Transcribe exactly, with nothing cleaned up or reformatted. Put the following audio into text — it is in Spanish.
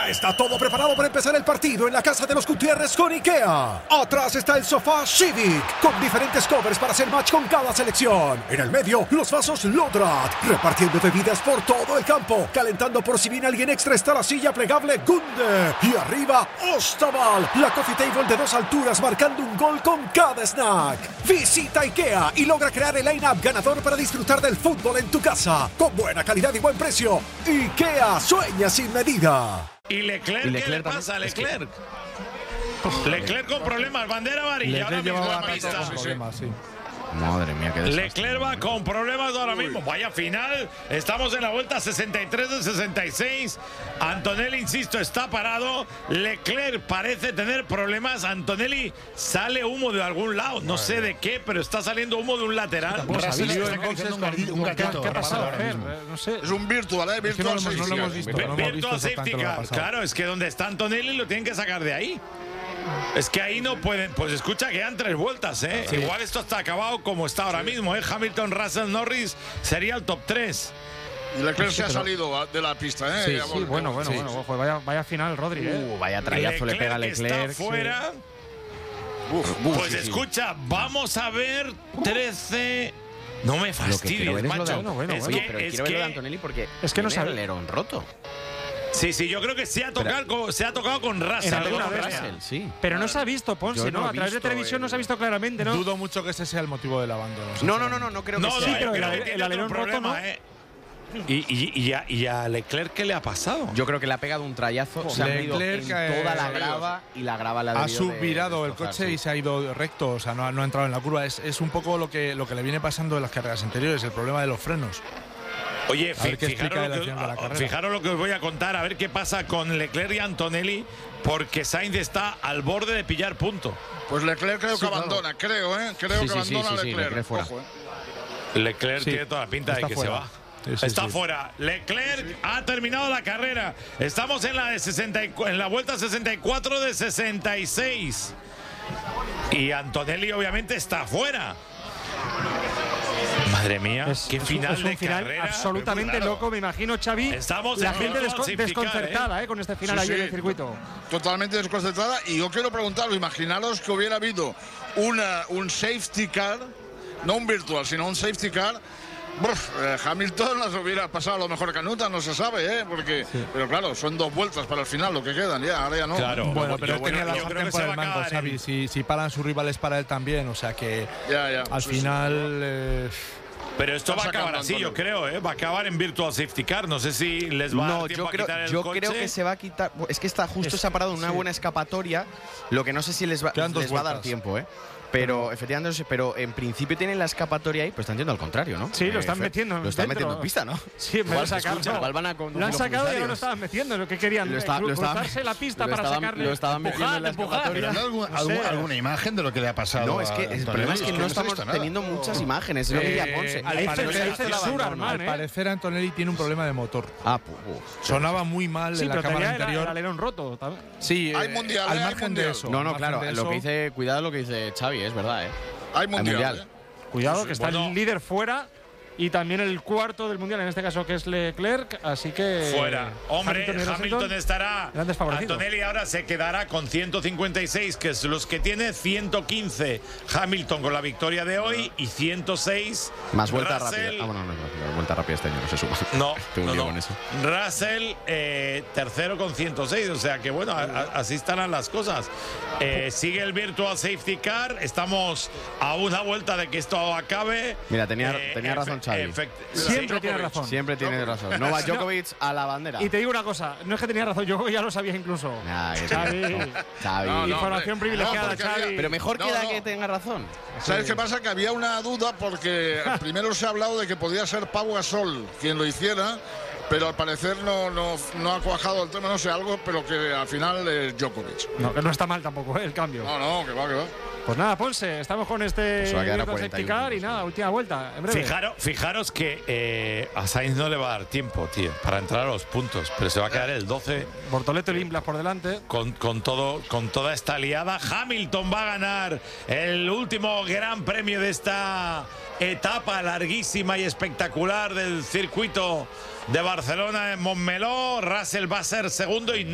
Ya está todo preparado para empezar el partido en la casa de los Gutiérrez con IKEA. Atrás está el sofá Civic, con diferentes covers para hacer match con cada selección. En el medio, los vasos Lodrat, repartiendo bebidas por todo el campo. Calentando por si viene alguien extra está la silla plegable Gunde. Y arriba, Ostaval, la coffee table de dos alturas marcando un gol con cada snack. Visita IKEA y logra crear el line-up ganador para disfrutar del fútbol en tu casa. Con buena calidad y buen precio. IKEA sueña sin medida. ¿Y Leclerc, ¿Y Leclerc qué le pasa a Leclerc? Es que... Leclerc con problemas, bandera amarilla. Ahora mismo la pista. Con problemas, sí. Madre mía, qué desastre. Leclerc va con problemas ahora mismo. Vaya final. Estamos en la vuelta sesenta y tres de sesenta y seis. Antonelli, insisto, está parado. Leclerc parece tener problemas. Antonelli sale humo de algún lado. No sé de qué, pero está saliendo humo de un lateral. ¿Qué ha pasado? No sé. Es un virtual, ¿eh? Virtual es que no, no, no lo hemos visto. No Virtual Safety Car. Claro, es que donde está Antonelli lo tienen que sacar de ahí. Es que ahí no pueden. Pues escucha, quedan tres vueltas, ¿eh? Sí. Igual esto está acabado como está ahora sí. mismo, ¿eh? Hamilton, Russell, Norris sería el top tres. Y Leclerc sí, se ha salido de la pista, ¿eh? Sí, sí, bueno, bueno, sí. bueno. Ojo, vaya, vaya final, Rodri, ¿eh? Uh, vaya trayazo le pega a Leclerc. Está fuera. Sí. Uf, uf, pues sí, escucha, sí. vamos a ver trece. No me fastidies, macho. De, bueno, bueno, es bueno. que, Pero es quiero que, ver lo de Antonelli porque es que no sabe el alerón roto. Sí, sí, yo creo que se ha tocado, con, se ha tocado con Russell. Alguna vez, Russell, sí. Pero no se ha visto, Ponce, ¿no? no a través de televisión el... no se ha visto claramente, ¿no? Dudo mucho que ese sea el motivo del abandono. No, no, no, no, no creo que no, sea. Sí, pero creo el, que el alerón roto, ¿no? Eh. ¿Y, y, y, a, ¿Y a Leclerc qué le ha pasado? Yo creo que le ha pegado un trayazo, se ha ido en toda la grava y la grava la ha Ha subvirado el coche y se ha ido recto, o sea, no ha, no ha entrado en la curva. Es, es un poco lo que, lo que le viene pasando en las carreras anteriores, el problema de los frenos. Oye, fijaros lo, que, fijaros lo que os voy a contar, a ver qué pasa con Leclerc y Antonelli, porque Sainz está al borde de pillar punto. Pues Leclerc creo sí, que claro. abandona, creo, ¿eh? Creo sí, que sí, abandona sí, sí, Leclerc. Leclerc fuera. Ojo, ¿eh? Leclerc sí, tiene toda la pinta de que fuera. se va. Sí, sí, está sí. fuera. Leclerc sí. ha terminado la carrera. Estamos en la de sesenta y, en la vuelta sesenta y cuatro de sesenta y seis. Y Antonelli obviamente está fuera. Madre mía, es, qué es final un, es un de final carrera. absolutamente loco, me imagino, Xavi. Estamos la gente desco desconcertada ¿eh? ¿eh? con este final sí, allí sí, en el circuito. Totalmente desconcertada. Y yo quiero preguntaros, imaginaros que hubiera habido una, un safety car, no un virtual, sino un safety car. Uf, eh, Hamilton las hubiera pasado a lo mejor canuta, no se sabe, ¿eh? Porque, sí. Pero claro, son dos vueltas para el final lo que quedan, ya, ahora ya no. Claro, bueno, pero yo, tenía bueno, la sartén por el mango, Xavi. En... Si, si paran sus rivales para él también, o sea que ya, ya, al sí, final. Sí. Eh... Pero esto va a acabar así, yo creo, ¿eh? Va a acabar en Virtual Safety Car. No sé si les va no, a dar tiempo yo creo, a quitar el yo coche. creo que se va a quitar. Es que está justo es, se ha parado en una sí. buena escapatoria. Lo que no sé si les va, les va a dar tiempo, ¿eh? Pero efectivamente, pero en principio tienen la escapatoria ahí, pues están yendo al contrario, ¿no? Sí, lo están eh, metiendo. Lo están metiendo en pista, ¿no? Sí, me lo sacaron. Igual van a lo han sacado y ahora lo estaban metiendo. Lo que querían, lo está, lo cruzarse estaban, la pista lo para estaban, sacarle. Lo estaban metiendo en la escapatoria. ¿Algún, no sé. ¿Alguna imagen de lo que le ha pasado? No, es que el problema es que no estamos teniendo muchas imágenes. Es lo que decía Ponce. Al parecer Antonelli tiene un problema de motor. Ah, pues. Sonaba muy mal en la cámara interior. El alerón roto. Sí, hay mundial, al hay margen mundial. de eso. No, no, claro. Lo que dice, cuidado lo que dice Xavi, es verdad, ¿eh? Hay mundial. Hay mundial. ¿eh? Cuidado, que está bueno. el líder fuera y también el cuarto del mundial, en este caso que es Leclerc, así que. Fuera. Hombre, Hamilton, Hamilton estará. Antonelli ahora se quedará con ciento cincuenta y seis, que es los que tiene ciento quince. Hamilton con la victoria de hoy y ciento seis. Más vuelta Russell, rápida. Ah, bueno, no, no, vuelta rápida este año, no se suma. No, no, no, con eso. Russell, eh, tercero con ciento seis, o sea que bueno, a, a, así estarán las cosas. Eh, sigue el Virtual Safety Car, estamos a una vuelta de que esto acabe. Mira, tenía, eh, tenía razón Xavi. Siempre sí, tiene razón. Siempre tiene no, razón. Novak Djokovic a la bandera. Y te digo una cosa, no es que tenía razón, yo ya lo sabía incluso. Nah, Xavi. Xavi. No, no, Información hombre. privilegiada, no, Xavi. Había... Pero mejor no, queda no. que tenga razón. ¿Sabes sí. qué pasa? Que había una duda porque primero se ha hablado de que podía ser Pau Gasol quien lo hiciera, pero al parecer no, no, no ha cuajado el tema, no sé, algo, pero que al final es Djokovic. No, que no está mal tampoco, ¿eh? El cambio. No, no, que va, que va. Pues nada, Ponce, estamos con este Safety Car y nada, última vuelta, en breve. Fijaros, fijaros que eh, a Sainz no le va a dar tiempo, tío, para entrar a los puntos, pero se va a quedar el doce. Bortoleto y Limblas por delante. Con, con, todo, con toda esta liada, Hamilton va a ganar el último gran premio de esta etapa larguísima y espectacular del circuito de Barcelona en Montmeló. Russell va a ser segundo y